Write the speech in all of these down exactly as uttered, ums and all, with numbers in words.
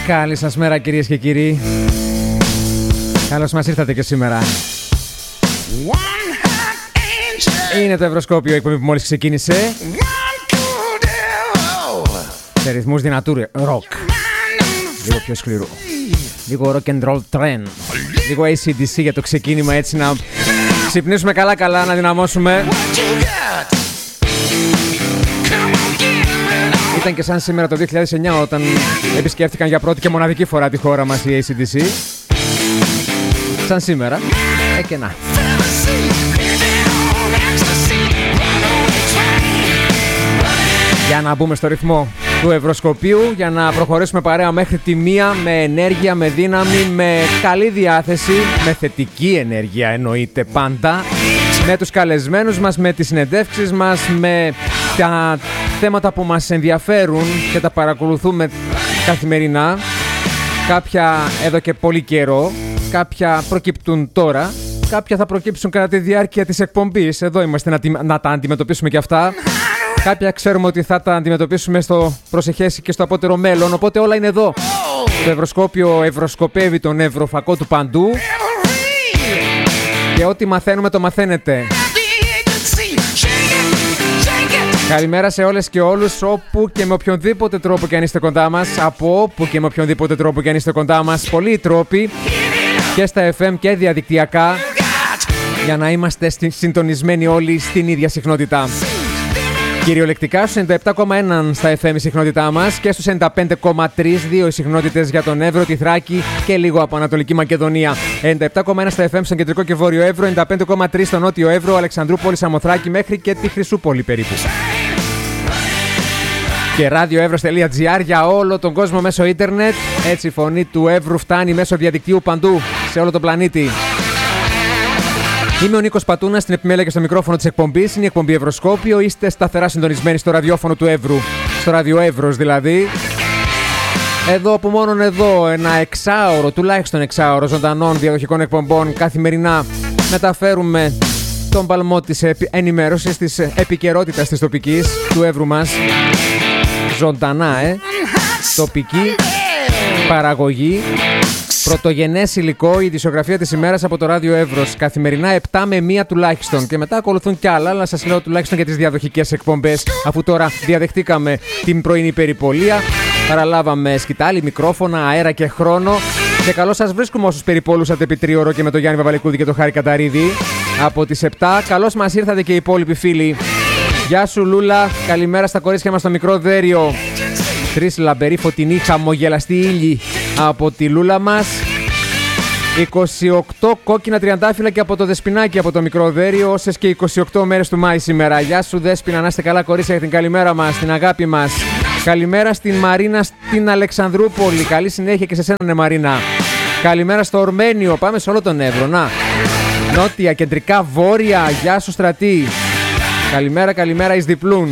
Καλή σας μέρα κυρίες και κύριοι. Καλώς μας ήρθατε και σήμερα. Είναι το Ευρωσκόπιο, η εκπομπή που μόλις ξεκίνησε. Σε ρυθμούς δυνατού ροκ. Λίγο πιο σκληρό. Λίγο rock and roll trend. Λίγο έι σι ντι σι για το ξεκίνημα, έτσι να ξυπνήσουμε καλά καλά, να δυναμώσουμε. Ήταν και σαν σήμερα το δύο χιλιάδες εννιά όταν επισκέφτηκαν για πρώτη και μοναδική φορά τη χώρα μας η έι σι ντι σι. Σαν σήμερα. Ε, και να. Για να μπούμε στο ρυθμό του Ευρωσκοπίου, για να προχωρήσουμε παρέα μέχρι τη μία με ενέργεια, με δύναμη, με καλή διάθεση, με θετική ενέργεια εννοείται πάντα, με τους καλεσμένους μας, με τις συνεντεύξεις μας, με τα θέματα που μας ενδιαφέρουν και τα παρακολουθούμε καθημερινά. Κάποια εδώ και πολύ καιρό, κάποια προκύπτουν τώρα, κάποια θα προκύψουν κατά τη διάρκεια της εκπομπής. Εδώ είμαστε να, να τα αντιμετωπίσουμε και αυτά. Κάποια ξέρουμε ότι θα τα αντιμετωπίσουμε στο προσεχές και στο απότερο μέλλον, οπότε όλα είναι εδώ. Το Ευρωσκόπιο ευρωσκοπεύει τον ευρωφακό του παντού και ό,τι μαθαίνουμε το μαθαίνετε. Καλημέρα σε όλες και όλους, όπου και με οποιονδήποτε τρόπο και αν είστε κοντά μας, από όπου και με οποιονδήποτε τρόπο και αν είστε κοντά μας. Πολλοί τρόποι και στα εφ εμ και διαδικτυακά για να είμαστε συντονισμένοι όλοι στην ίδια συχνότητα. Κυριολεκτικά στους ενενήντα επτά κόμμα ένα στα εφ εμ η συχνότητά μας και στους ενενήντα πέντε κόμμα τρία, δύο οι συχνότητες για τον Εύρο, τη Θράκη και λίγο από Ανατολική Μακεδονία. ενενήντα επτά κόμμα ένα στα εφ εμ στον κεντρικό και βόρειο Εύρο, ενενήντα πέντε κόμμα τρία στο νότιο Εύρο, Αλεξανδρούπολη, Σαμοθράκη μέχρι και τη Χρυσούπολη περίπου. Και radioevros τελεία gr για όλο τον κόσμο μέσω ίντερνετ. Έτσι η φωνή του Εύρου φτάνει μέσω διαδικτύου παντού σε όλο τον πλανήτη. Είμαι ο Νίκος Πατούνας στην επιμέλεια και στο μικρόφωνο της εκπομπής. Είναι η εκπομπή Ευρωσκόπιο. Είστε σταθερά συντονισμένοι στο ραδιόφωνο του Εύρου. Στο ραδιοεύρος δηλαδή. Εδώ από μόνον εδώ ένα εξάωρο, τουλάχιστον εξάωρο ζωντανών διαδοχικών εκπομπών καθημερινά μεταφέρουμε τον παλμό της ενημέρωσης, της επικαιρότητας της τοπικής του Εύρου μας. Ζωντανά, ε. Τοπική παραγωγή. Πρωτογενές υλικό, η ειδησιογραφία της ημέρας από το Ράδιο Εύρος. Καθημερινά επτά με μία τουλάχιστον. Και μετά ακολουθούν κι άλλα, αλλά σας λέω τουλάχιστον για τις διαδοχικές εκπομπές. Αφού τώρα διαδεχτήκαμε την πρωινή περιπολία, παραλάβαμε σκητάλη, μικρόφωνα, αέρα και χρόνο. Και καλώς σας βρίσκουμε όσους περιπόλουσατε επί τρίωρο και με τον Γιάννη Βαβαλικούδη και τον Χάρη Καταρίδη. Από τις επτά, καλώς μας ήρθατε και οι υπόλοιποι φίλοι. Γεια σου Λούλα, καλημέρα στα κορίτσια μας στο μικρό δέριο. Τρεις λαμπεροί φωτεινοί χαμογελαστοί ήλιοι από τη Λούλα μας. είκοσι οκτώ κόκκινα τριαντάφυλλα και από το Δεσποινάκι από το μικρό δέριο, όσες και είκοσι οκτώ μέρες του Μάη σήμερα. Γεια σου Δέσποινα, να είστε καλά κορίτσια, για την καλημέρα μας, την αγάπη μας. Καλημέρα στην Μαρίνα στην Αλεξανδρούπολη. Καλή συνέχεια και σε σένα, ναι, Μαρίνα. Καλημέρα στο Ορμένιο, πάμε σε όλο τον Εύρο. Να. Νότια, κεντρικά, βόρεια. Γεια σου Στρατή. Καλημέρα, καλημέρα εις διπλούν.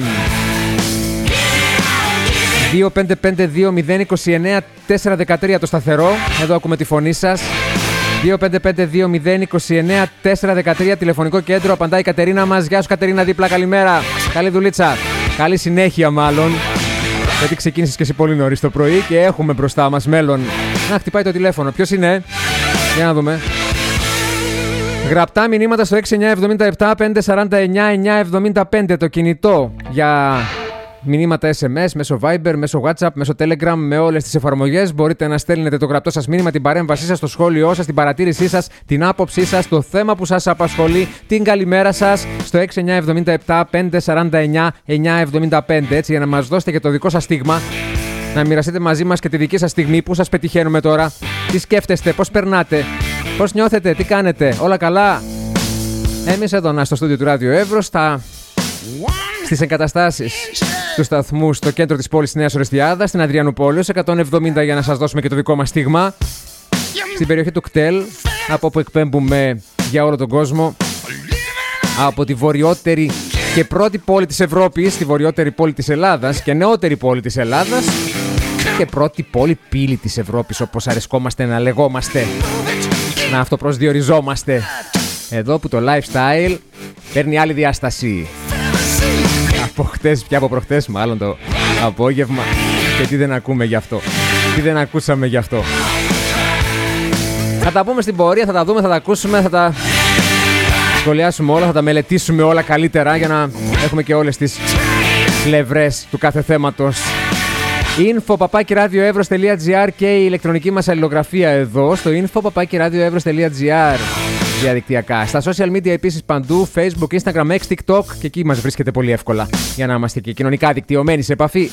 δύο πέντε πέντε δύο μηδέν είκοσι εννέα τετρακόσια δεκατρία το σταθερό. Εδώ ακούμε τη φωνή σας. δύο πέντε πέντε δύο μηδέν είκοσι εννέα τετρακόσια δεκατρία τηλεφωνικό κέντρο. Απαντάει η Κατερίνα μας. Γεια σου Κατερίνα δίπλα, καλημέρα. Καλή δουλίτσα. Καλή συνέχεια μάλλον. Γιατί ξεκίνησες και εσύ πολύ νωρίς το πρωί και έχουμε μπροστά μας μέλλον. Να, χτυπάει το τηλέφωνο. Ποιος είναι? Για να δούμε. Γραπτά μηνύματα στο έξι εννιά εβδομήντα επτά πεντακόσια σαράντα εννιά εννιακόσια εβδομήντα πέντε το κινητό για μηνύματα ες εμ ες, μέσω Viber, μέσω WhatsApp, μέσω Telegram, με όλες τις εφαρμογές. Μπορείτε να στέλνετε το γραπτό σας μήνυμα, την παρέμβασή σας, το σχόλιο σας, την παρατήρησή σας, την άποψή σας, το θέμα που σας απασχολεί, την καλημέρα σας στο έξι εννιά εβδομήντα επτά πεντακόσια σαράντα εννιά εννιακόσια εβδομήντα πέντε. Έτσι, για να μας δώσετε και το δικό σας στίγμα, να μοιραστείτε μαζί μας και τη δική σας στιγμή. Πού σας πετυχαίνουμε τώρα, τι σκέφτεστε, πώς περνάτε, πώς νιώθετε, τι κάνετε, όλα καλά? Εμείς εδώ να στο στούντιο του Ράδιο Εύρος, στα... στις εγκαταστάσεις του σταθμού στο κέντρο της πόλης της Νέας Ορεστιάδας, στην Αδριανούπολεως εκατόν εβδομήντα, για να σας δώσουμε και το δικό μας στίγμα. Στην περιοχή του Κτέλ, από όπου εκπέμπουμε για όλο τον κόσμο, από τη βορειότερη και πρώτη πόλη της Ευρώπης, τη βορειότερη πόλη της Ελλάδας και νεότερη πόλη της Ελλάδας και πρώτη πόλη πύλη της Ευρώπης, όπως αρεσκόμαστε να λεγόμαστε, να αυτοπροσδιοριζόμαστε. Εδώ που το lifestyle παίρνει άλλη διάσταση. Από χτες, πια από προχτές μάλλον το απόγευμα. Και τι δεν ακούμε γι' αυτό. Τι δεν ακούσαμε γι' αυτό. Θα τα πούμε στην πορεία, θα τα δούμε, θα τα ακούσουμε, θα τα σχολιάσουμε όλα, θα τα μελετήσουμε όλα καλύτερα για να έχουμε και όλες τις πλευρές του κάθε θέματος. info παπάκι ραδιοεύρος τελεία τζι άρ και η ηλεκτρονική μας αλληλογραφία εδώ στο info παπάκι ραδιοεύρος τελεία τζι άρ διαδικτυακά. Στα social media επίσης παντού, Facebook, Instagram, X, TikTok και εκεί μας βρίσκεται πολύ εύκολα για να είμαστε και κοινωνικά δικτυωμένοι σε επαφή.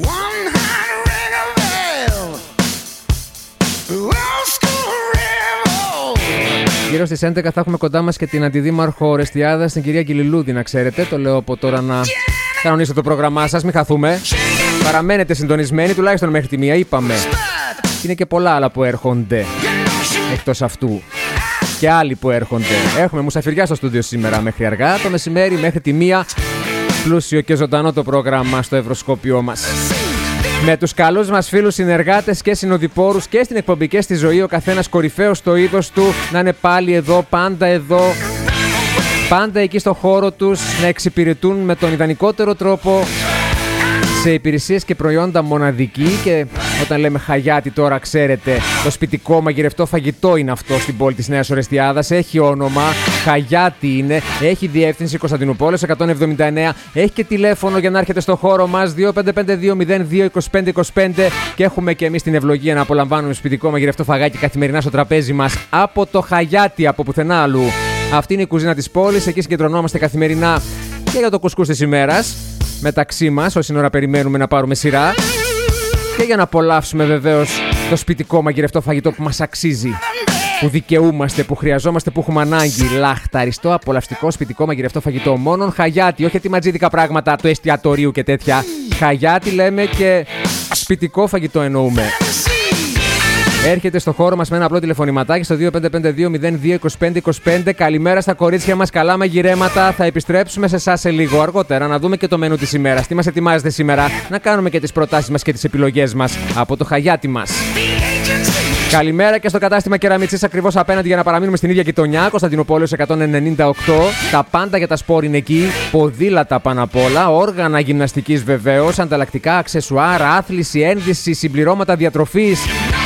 Γύρω στις έντεκα θα έχουμε κοντά μας και την αντιδήμαρχο Ορεστιάδας, την κυρία Κιλιλούδη, να ξέρετε. Το λέω από τώρα να κανονίσω το πρόγραμμά σας, μην χαθούμε. Παραμένετε συντονισμένοι, τουλάχιστον μέχρι τη μία, είπαμε. Είναι και πολλά άλλα που έρχονται εκτός αυτού. Και άλλοι που έρχονται. Έχουμε μουσαφιριά στο στούντιο σήμερα μέχρι αργά. Το μεσημέρι μέχρι τη μία. Πλούσιο και ζωντανό το πρόγραμμα στο ευρωσκόπιό μας. Με τους καλούς μας φίλους συνεργάτες και συνοδοιπόρους και στην εκπομπή και στη ζωή, ο καθένας κορυφαίος στο είδος του, να είναι πάλι εδώ, πάντα εδώ, πάντα εκεί στο χώρο τους, να εξυπηρετούν με τον ιδανικότερο τρόπο σε υπηρεσίες και προϊόντα μοναδική. Και όταν λέμε Χαγιάτι τώρα, ξέρετε, το σπιτικό μαγειρευτό φαγητό είναι αυτό στην πόλη της Νέας Ορεστιάδας. Έχει όνομα, Χαγιάτι είναι, έχει διεύθυνση Κωνσταντινούπολης εκατόν εβδομήντα εννέα, έχει και τηλέφωνο για να έρχεται στο χώρο μας δύο πέντε πέντε δύο μηδέν δύο είκοσι πέντε είκοσι πέντε και έχουμε και εμείς την ευλογία να απολαμβάνουμε σπιτικό μαγειρευτό φαγάκι καθημερινά στο τραπέζι μας από το Χαγιάτι, από πουθενά αλλού. Αυτή είναι η κουζίνα της πόλης, εκεί συγκεντρωνόμαστε καθημερινά και για το κουσκούς της ημέρας. Μεταξύ μας, όση ώρα περιμένουμε να πάρουμε σειρά και για να απολαύσουμε βεβαίως το σπιτικό μαγειρευτό φαγητό που μας αξίζει, που δικαιούμαστε, που χρειαζόμαστε, που έχουμε ανάγκη. Λαχταριστό, απολαυστικό, σπιτικό μαγειρευτό φαγητό. Μόνον Χαγιάτι, όχι ατιματζίδικα πράγματα του εστιατορίου και τέτοια. Χαγιάτι λέμε και σπιτικό φαγητό εννοούμε. Έρχεται στο χώρο μας με ένα απλό τηλεφωνηματάκι στο δύο πέντε πέντε δύο μηδέν δύο είκοσι πέντε είκοσι πέντε. Καλημέρα στα κορίτσια μας, καλά μαγειρέματα. Θα επιστρέψουμε σε εσάς σε λίγο αργότερα να δούμε και το μενού της ημέρας. Τι μας ετοιμάζετε σήμερα, να κάνουμε και τις προτάσεις μας και τις επιλογές μας από το Χαγιάτι μας. Καλημέρα και στο κατάστημα Κεραμιτσής ακριβώς απέναντι για να παραμείνουμε στην ίδια γειτονιά. Κωνσταντινούπολης εκατόν ενενήντα οκτώ. Τα πάντα για τα σπορ είναι εκεί. Ποδήλατα πάνω απ' όλα. Όργανα γυμναστικής βεβαίως. Ανταλλακτικά, αξεσουάρ, άθληση, ένδυση, συμπληρώματα διατροφής.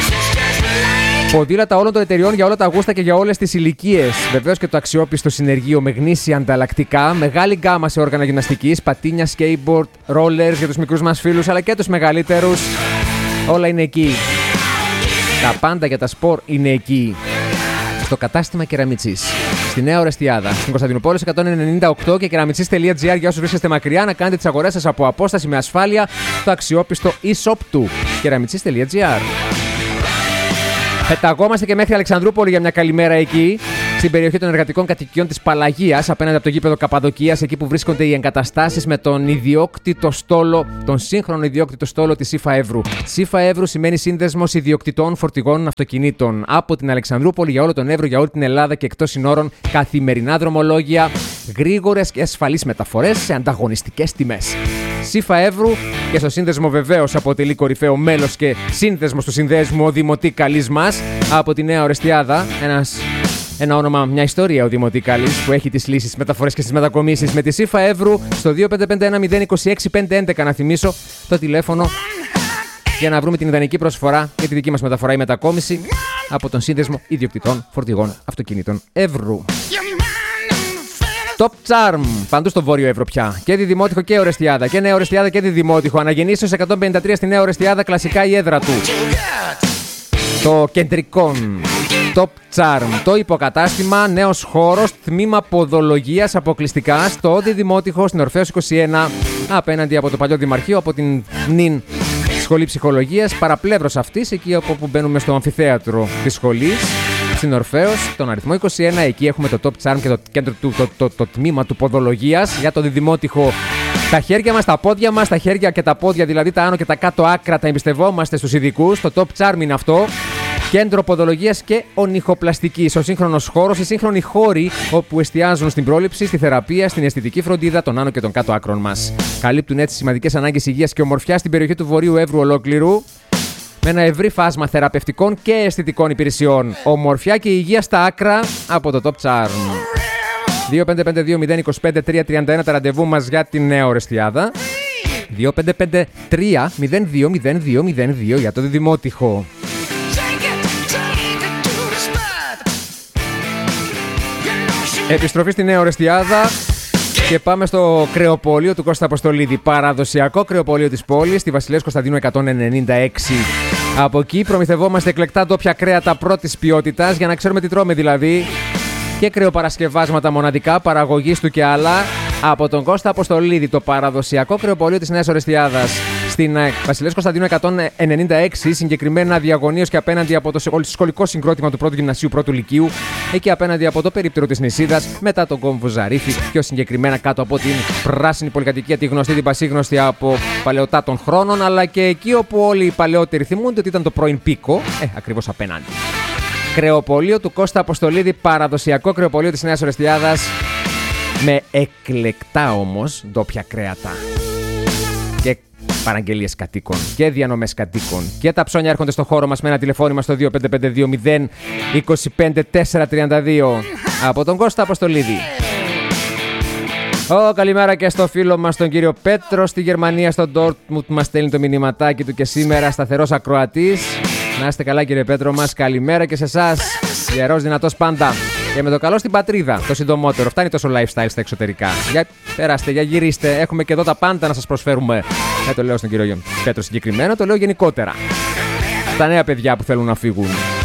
Ποδήλατα όλων των εταιριών για όλα τα γούστα και για όλες τις ηλικίες. Βεβαίως και το αξιόπιστο συνεργείο με γνήσια ανταλλακτικά. Μεγάλη γκάμα σε όργανα γυμναστικής. Πατίνια, skateboard, rollers για τους μικρούς μας φίλους αλλά και τους μεγαλύτερους. Όλα είναι εκεί. Τα πάντα για τα σπορ είναι εκεί. Στο κατάστημα Κεραμιτσής. Στη Νέα Ορεστιάδα. Στην Κωνσταντινούπολης εκατόν ενενήντα οκτώ και κεραμιτσής τελεία τζι άρ για όσους βρίσκεστε μακριά να κάνετε τις αγορές σας από απόσταση με ασφάλεια. Το αξιόπιστο e-shop του. κεραμιτσής τελεία τζι άρ. Πεταγόμαστε και μέχρι Αλεξανδρούπολη για μια καλημέρα εκεί, στην περιοχή των εργατικών κατοικιών της Παλαγίας, απέναντι από το γήπεδο Καπαδοκίας, εκεί που βρίσκονται οι εγκαταστάσεις με τον ιδιόκτητο στόλο, τον σύγχρονο ιδιόκτητο στόλο της ΣΥΦΑ Εύρου. ΣΥΦΑ Εύρου σημαίνει Σύνδεσμος Ιδιοκτητών Φορτηγών Αυτοκινήτων. Από την Αλεξανδρούπολη για όλο τον Εύρο, για όλη την Ελλάδα και εκτός συνόρων, καθημερινά δρομολόγια, γρήγορες και ασφαλείς μεταφορές σε ανταγωνιστικές τιμές. ΣΥΦΑ Εύρου και στο σύνδεσμο βεβαίως αποτελεί κορυφαίο μέλος και σύνδεσμος του συνδέσμου ο Δημοτή Καλής μας από τη Νέα Ορεστιάδα. Ένας, ένα όνομα, μια ιστορία ο Δημοτή Καλής που έχει τις λύσεις, τις μεταφορές και τις μετακομίσεις με τη ΣΥΦΑ Εύρου στο δύο πέντε πέντε ένα μηδέν είκοσι έξι πεντακόσια έντεκα. Να θυμίσω το τηλέφωνο για να βρούμε την ιδανική προσφορά για τη δική μας μεταφορά ή μετακόμιση από τον Σύνδεσμο Ιδιοκτητών Φορτηγών Αυτοκινήτων Εύρου. Top Charm, παντού στο Βόρειο Εύρο πια. Και Διδημότυχο και Ορεστιάδα. Και Νέα Ορεστιάδα και Διδημότυχο. Αναγεννήσεως εκατόν πενήντα τρία στη Νέα Ορεστιάδα, κλασικά η έδρα του. Το κεντρικό. Top Charm. Το υποκατάστημα, νέος χώρος, τμήμα ποδολογίας αποκλειστικά στο Διδημότυχο, στην Ορφέως είκοσι ένα, απέναντι από το παλιό Δημαρχείο, από την νυν Σχολή Ψυχολογίας, παραπλεύρος αυτής, εκεί από που μπαίνουμε στο αμφιθέατρο της σχολής. Στην Ορφέως, τον αριθμό είκοσι ένα, εκεί έχουμε το Top Charm και το κέντρο του, το, το, το, το τμήμα του ποδολογίας για το Διδημότυχο. Τα χέρια μας, τα πόδια μας, τα χέρια και τα πόδια, δηλαδή τα άνω και τα κάτω άκρα, τα εμπιστευόμαστε στους ειδικούς. Το Top Charm είναι αυτό. Κέντρο ποδολογίας και ονυχοπλαστικής. Ο σύγχρονος χώρος, οι σύγχρονοι χώροι όπου εστιάζουν στην πρόληψη, στη θεραπεία, στην αισθητική φροντίδα των άνω και των κάτω άκρων μας. Καλύπτουν έτσι σημαντικές ανάγκες υγείας και ομορφιάς στην περιοχή του Βορείου Εύρου ολόκληρου, με ένα ευρύ φάσμα θεραπευτικών και αισθητικών υπηρεσιών. Ομορφιά και υγεία στα άκρα από το Top Charm. δύο πέντε πέντε δύο μηδέν είκοσι πέντε τρία τριάντα ένα τα ραντεβού μας για τη Νέα Ορεστιάδα. δύο πέντε πέντε τρία μηδέν δύο μηδέν δύο μηδέν δύο για το Δημότυχο. Επιστροφή στη Νέα Ορεστιάδα και πάμε στο κρεοπωλείο του Κώστα Αποστολίδη. Παραδοσιακό κρεοπωλείο της πόλης, στη Βασιλέως Κωνσταντίνου εκατόν ενενήντα έξι. Από εκεί προμηθευόμαστε εκλεκτά ντόπια κρέατα πρώτης ποιότητας, για να ξέρουμε τι τρώμε δηλαδή, και κρεοπαρασκευάσματα μοναδικά, παραγωγής του και άλλα. Από τον Κώστα Αποστολίδη, το παραδοσιακό κρεοπωλείο της Νέας Ορεστιάδας. Στην Βασιλέως Κωνσταντίνου εκατόν ενενήντα έξι, συγκεκριμένα διαγωνίως και απέναντι από το σχολικό συγκρότημα του πρώτου Γυμνασίου πρώτου Λυκείου, εκεί απέναντι από το περίπτερο της Νησίδας, μετά τον κόμβο Ζαρίφη, πιο συγκεκριμένα κάτω από την πράσινη πολυκατοικία, τη γνωστή, την πασίγνωστη από παλαιοτάτων χρόνων, αλλά και εκεί όπου όλοι οι παλαιότεροι θυμούνται ότι ήταν το πρώην Πίκο, ε, ακριβώς απέναντι. Κρεοπωλείο του Κώστα Αποστολίδη, παραδοσιακό κρεοπωλείο της Νέας Ορεστιάδας, με εκλεκτά όμως ντόπια κρέατα. Και παραγγελίες κατοίκων και διανομές κατοίκων. Και τα ψώνια έρχονται στο χώρο μας με ένα τηλεφώνημα στο δύο πέντε πέντε δύο μηδέν δύο πέντε τέσσερα τρία δύο από τον Κώστα Αποστολίδη. Ω, καλημέρα και στο φίλο μας τον κύριο Πέτρο στη Γερμανία, στον Ντόρτμουντ, μας στέλνει το μηνυματάκι του και σήμερα, σταθερός ακροατής. Να είστε καλά κύριε Πέτρο μας, καλημέρα και σε εσάς, ιερός δυνατός πάντα. Και με το καλό στην πατρίδα, το συντομότερο. Φτάνει τόσο lifestyle στα εξωτερικά. Για περάστε, για γυρίστε. Έχουμε και εδώ τα πάντα να σας προσφέρουμε. Δεν το λέω στον κύριο Πέτρο συγκεκριμένα, το λέω γενικότερα. Τα νέα παιδιά που θέλουν να φύγουν.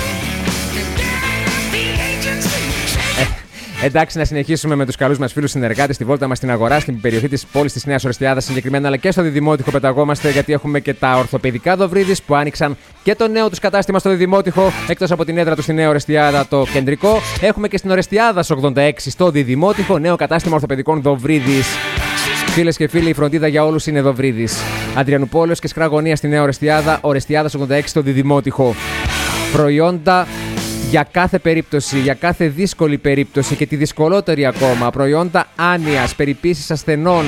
Ε, εντάξει, να συνεχίσουμε με τους καλούς μας φίλους συνεργάτες στη βόλτα μας στην αγορά, στην περιοχή της πόλης της Νέας Ορεστιάδας συγκεκριμένα, αλλά και στο Διδημότυχο πεταγόμαστε, γιατί έχουμε και τα ορθοπαιδικά Δοβρίδης που άνοιξαν και το νέο τους κατάστημα στο Διδημότυχο, εκτός από την έδρα του στη Νέα Ορεστιάδα το κεντρικό. Έχουμε και στην Ορεστιάδας ογδόντα έξι στο Διδημότυχο νέο κατάστημα ορθοπαιδικών Δοβρίδης. Φίλες και φίλοι, η φροντίδα για όλους είναι Δοβρίδης. Αντριανουπόλεως και Σκραγωνία στη Νέα Ορεστιάδα, Ορεστιάδας ογδόντα έξι στο Διδημότυχο. Προϊόντα για κάθε περίπτωση, για κάθε δύσκολη περίπτωση και τη δυσκολότερη ακόμα. Προϊόντα άνοιας, περιποίησης ασθενών,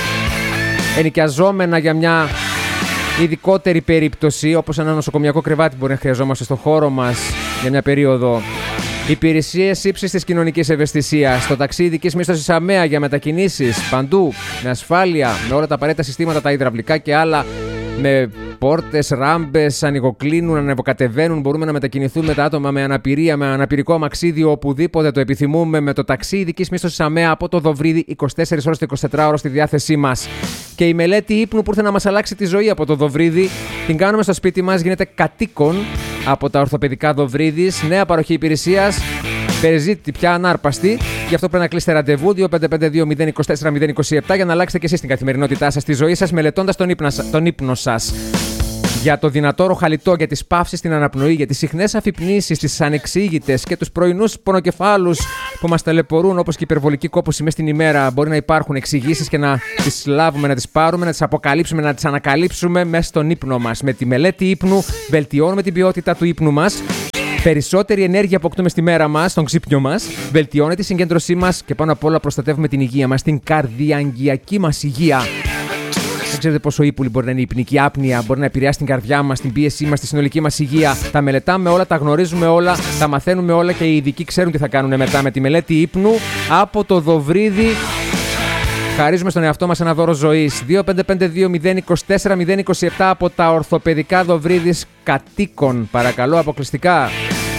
ενοικιαζόμενα για μια ειδικότερη περίπτωση, όπως ένα νοσοκομιακό κρεβάτι μπορεί να χρειαζόμαστε στο χώρο μας για μια περίοδο. Υπηρεσίες ύψης της κοινωνικής ευαισθησίας, το ταξί ειδικής μίσθωσης ΑΜΕΑ για μετακινήσεις, παντού, με ασφάλεια, με όλα τα απαραίτητα συστήματα, τα υδραυλικά και άλλα, με πόρτες, ράμπες, ανοιγοκλίνουν, ανεβοκατεβαίνουν. Μπορούμε να μετακινηθούμε τα άτομα με αναπηρία, με αναπηρικό αμαξίδιο, οπουδήποτε το επιθυμούμε, με το ταξί ειδικής μίσθωσης ΑΜΕΑ από το Δοβρίδι, είκοσι τέσσερις ώρες το εικοσιτετράωρο στη διάθεσή μας. Και η μελέτη ύπνου που ήρθε να μας αλλάξει τη ζωή από το Δοβρίδι, την κάνουμε στο σπίτι μας, γίνεται κατοίκον από τα ορθοπαιδικά Δοβρίδης, νέα παροχή υπηρεσίας. Περιζήτητη πια, ανάρπαστη. Γι' αυτό πρέπει να κλείσετε ραντεβού δύο πέντε πέντε δύο μηδέν δύο τέσσερα μηδέν δύο επτά για να αλλάξετε και εσείς την καθημερινότητά σας, τη ζωή σας, μελετώντας τον, τον ύπνο σας. Για το δυνατό ροχαλιτό, για τις παύσεις στην αναπνοή, για τις συχνές αφυπνήσεις, τις ανεξήγητες και τους πρωινούς πονοκεφάλους που μας ταλαιπωρούν, όπως και η υπερβολική κόπωση μέσα στην ημέρα. Μπορεί να υπάρχουν εξηγήσεις και να τις λάβουμε, να τις πάρουμε, να τις αποκαλύψουμε, να τις ανακαλύψουμε μέσα στον ύπνο μας. Με τη μελέτη ύπνου βελτιώνουμε την ποιότητα του ύπνου μας. Περισσότερη ενέργεια αποκτούμε στη μέρα μας, στον ξύπνιο μας, βελτιώνεται η συγκέντρωσή μας και πάνω απ' όλα προστατεύουμε την υγεία μας, την καρδιαγγειακή μας υγεία. Δεν ξέρετε πόσο ύπουλη μπορεί να είναι η υπνική άπνοια, μπορεί να επηρεάσει την καρδιά μας, την πίεσή μας, τη συνολική μας υγεία. Τα μελετάμε όλα, τα γνωρίζουμε όλα, τα μαθαίνουμε όλα και οι ειδικοί ξέρουν τι θα κάνουν μετά. Με τη μελέτη ύπνου από το Δοβρίδι χαρίζουμε στον εαυτό μας ένα δώρο ζωής. δύο πέντε πέντε δύο μηδέν δύο τέσσερα μηδέν δύο επτά από τα ορθοπαιδικά Δοβρίδης κατοίκων. Παρακαλώ, αποκλειστικά.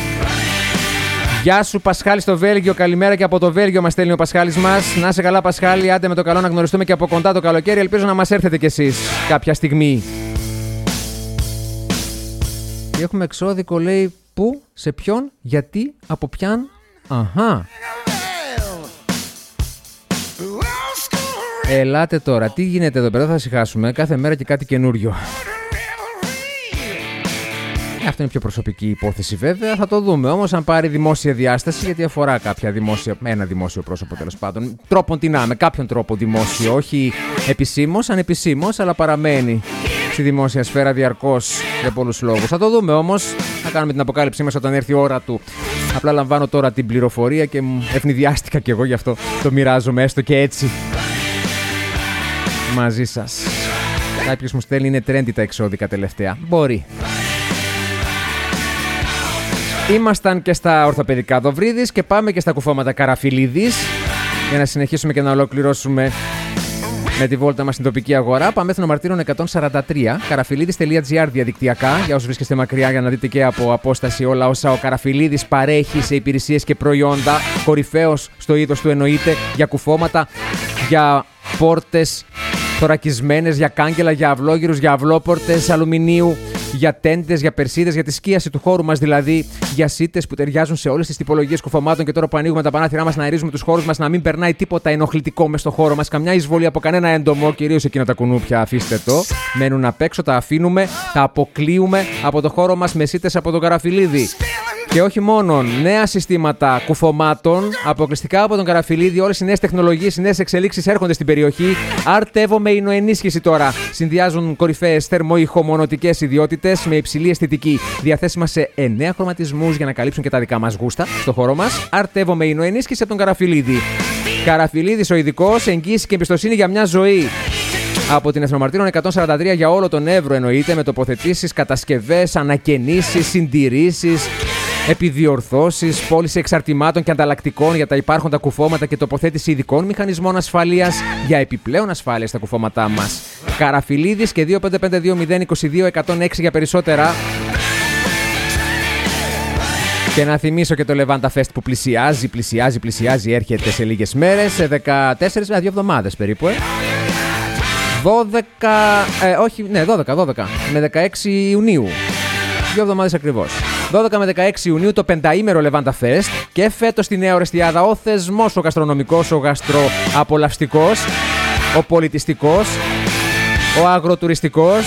Γεια σου Πασχάλη στο Βέλγιο, καλημέρα και από το Βέλγιο μας στέλνει ο Πασχάλης μας. Να είσαι καλά Πασχάλη, άντε με το καλό να γνωριστούμε και από κοντά το καλοκαίρι. Ελπίζω να μας έρθετε κι εσείς κάποια στιγμή. Και έχουμε εξώδικο, λέει, πού, σε ποιον, γιατί, από ποιαν. Αχα. Ελάτε τώρα, τι γίνεται εδώ πέρα, θα συχάσουμε κάθε μέρα και κάτι καινούριο. Αυτό είναι πιο προσωπική υπόθεση βέβαια, θα το δούμε όμως αν πάρει δημόσια διάσταση, γιατί αφορά κάποια δημόσια, ένα δημόσιο πρόσωπο τέλος πάντων. Τρόπον τι να, με κάποιον τρόπο δημόσιο, όχι επισήμως, ανεπισήμως, αλλά παραμένει στη δημόσια σφαίρα διαρκώς για πολλούς λόγους. Θα το δούμε όμως, θα κάνουμε την αποκάλυψή μας όταν έρθει η ώρα του. Απλά λαμβάνω τώρα την πληροφορία και μου ευνηδιάστηκα κι εγώ, γι' αυτό το μοιράζομαι έστω και έτσι μαζί σας. Κάποιος μου στέλνει, είναι trendy τα εξώδικα τελευταία. Μπορεί. Ήμασταν και στα ορθοπαιδικά Δοβρίδης και πάμε και στα κουφώματα Καραφιλίδης για να συνεχίσουμε και να ολοκληρώσουμε με τη βόλτα μας στην τοπική αγορά. Πάμε Έθνο Μαρτύρων εκατόν σαράντα τρία, καραφιλίδης τελεία τζι άρ διαδικτυακά, για όσους βρίσκεστε μακριά, για να δείτε και από απόσταση όλα όσα ο Καραφιλίδης παρέχει σε υπηρεσίες και προϊόντα. Κορυφαίος στο είδος του εννοείται, για κουφώματα, για πόρτες θωρακισμένες, για κάγκελα, για αυλόγυρους, για αυλόπορτες αλουμινίου, για τέντες, για περσίδες, για τη σκίαση του χώρου μας δηλαδή, για σίτες που ταιριάζουν σε όλες τις τυπολογίες κουφωμάτων. Και τώρα που ανοίγουμε τα πανάθυρά μας, να αερίζουμε τους χώρους μας, να μην περνάει τίποτα ενοχλητικό μες στο χώρο μας, καμιά εισβολή από κανένα έντομο, κυρίως εκείνα τα κουνούπια, αφήστε το. Μένουν απ' έξω, τα αφήνουμε, τα αποκλείουμε από το χώρο μας με σίτες από τον Καραφιλίδη. Και όχι μόνο, νέα συστήματα κουφωμάτων, αποκλειστικά από τον Καραφιλίδη, όλες οι νέες τεχνολογίες, οι νέες εξελίξεις έρχονται στην περιοχή. Άρτεβο με ινοενίσχυση τώρα. Συνδυάζουν κορυφαίες θερμοϊχομονωτικές ιδιότητες με υψηλή αισθητική. Διαθέσιμα σε εννέα χρωματισμούς για να καλύψουν και τα δικά μας γούστα στο χώρο μας. Άρτεβο με ινοενίσχυση από τον Καραφιλίδη. Καραφιλίδης ο ειδικός, εγγύηση και εμπιστοσύνη για μια ζωή. Από την Έθνο Μαρτύρων εκατόν σαράντα τρία για όλο τον Εύρο εννοείται, με τοποθετήσεις, κατασκευές, ανακαινήσεις, συντηρήσεις, επιδιορθώσεις, πώληση εξαρτημάτων και ανταλλακτικών για τα υπάρχοντα κουφώματα και τοποθέτηση ειδικών μηχανισμών ασφαλείας για επιπλέον ασφάλεια στα κουφώματά μας. Καραφιλίδης και δύο πέντε πέντε δύο μηδέν είκοσι δύο εκατόν έξι για περισσότερα. Και να θυμίσω και το Levanta Fest που πλησιάζει, πλησιάζει, πλησιάζει, έρχεται σε λίγες μέρες, σε δεκατέσσερις, δύο εβδομάδες περίπου, ε. δώδεκα, ε, όχι, ναι, δώδεκα, δώδεκα, με δεκαέξι Ιουνίου. Δύο εβδομάδες ακριβώς. δώδεκα με δεκαέξι Ιουνίου το πενταήμερο Levanta Fest και φέτος στη Νέα Ορεστιάδα ο θεσμός, ο γαστρονομικός, ο γαστροαπολαυστικός, ο πολιτιστικός, ο αγροτουριστικός,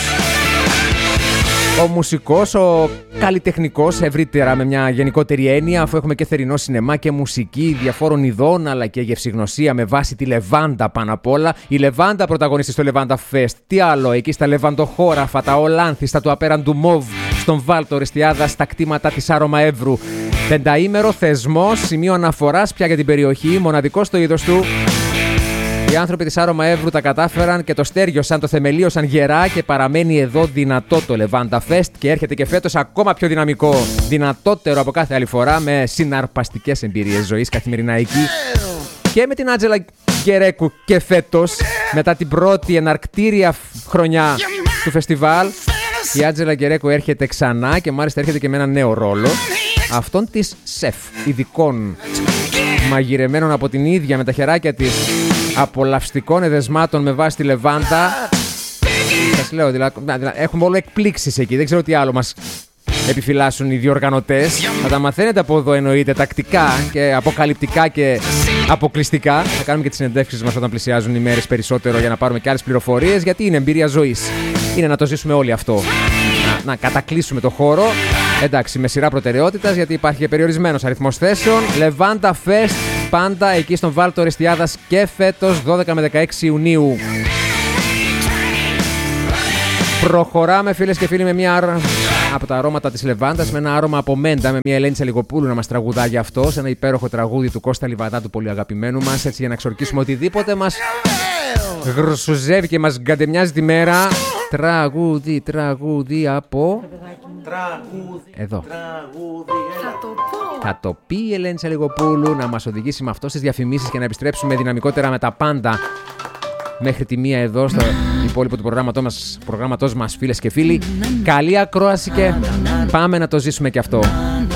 ο μουσικός, ο καλλιτεχνικός ευρύτερα με μια γενικότερη έννοια, αφού έχουμε και θερινό σινεμά και μουσική διαφόρων ειδών, αλλά και γευσηγνωσία με βάση τη Λεβάντα πάνω απ' όλα. Η Λεβάντα πρωταγωνιστή στο Levanta Fest. Τι άλλο, εκεί στα λεβαντοχώραφα, τα Ολάνθιστα του απέραντου Μοβ, στον Βάλτο Ορεστιάδα, στα κτήματα της Άρωμα Εύρου. Πενταήμερο θεσμός, σημείο αναφοράς πια για την περιοχή, μοναδικό στο είδος του. Οι άνθρωποι της Άρωμα Εύρου τα κατάφεραν και το στέριωσαν, το θεμελίωσαν γερά και παραμένει εδώ δυνατό το Levanta Fest και έρχεται και φέτος ακόμα πιο δυναμικό, δυνατότερο από κάθε άλλη φορά, με συναρπαστικές εμπειρίες ζωής καθημερινά εκεί. Και με την Άντζελα Γκερέκου και φέτος, μετά την πρώτη εναρκτήρια χρονιά του φεστιβάλ, η Άντζελα Γκερέκου έρχεται ξανά και μάλιστα έρχεται και με ένα νέο ρόλο, αυτόν της σεφ, ειδικών μαγειρεμένων από την ίδια με τα χεράκια της, απολαυστικών εδεσμάτων με βάση τη Λεβάντα. Σας λέω, δηλαδή, έχουμε όλο εκπλήξεις εκεί, δεν ξέρω τι άλλο μας επιφυλάσσουν οι διοργανωτές. Θα τα μαθαίνετε από εδώ εννοείται, τακτικά και αποκαλυπτικά και αποκλειστικά. Θα κάνουμε και τις συνεντεύξεις μας όταν πλησιάζουν οι μέρες περισσότερο για να πάρουμε και άλλες πληροφορίες, γιατί είναι εμπειρία ζωής. Είναι να το ζήσουμε όλοι αυτό. Να, να κατακλείσουμε το χώρο. Εντάξει, με σειρά προτεραιότητας, γιατί υπάρχει και περιορισμένος αριθμός θέσεων. Levanta Fest, πάντα εκεί στον Βάλτο Ορεστιάδας και φέτος, δώδεκα με δεκαέξι Ιουνίου. Προχωράμε, φίλες και φίλοι, με μια από τα αρώματα της Λεβάντας, με ένα άρωμα από μέντα, με μια Ελένη Τσαλιγοπούλου να μας τραγουδά για αυτό, σε ένα υπέροχο τραγούδι του Κώστα Λιβαδά, του πολύ αγαπημένου μας, έτσι για να εξορκίσουμε οτιδήποτε μας γρουσουζεύει και μας γκαντεμιάζει τη μέρα. Τραγούδι, τραγούδι από... Τραγούδι, εδώ. Τραγούδι, θα το πω. Θα το πει η Ελένη Τσαλιγοπούλου, να μας οδηγήσει με αυτό στις διαφημίσεις και να επιστρέψουμε δυναμικότερα με τα πάντα μέχρι τη μία εδώ στο υπόλοιπο του προγράμματός μας, προγράμματός μας, φίλες και φίλοι. Καλή ακρόαση και πάμε να το ζήσουμε και αυτό.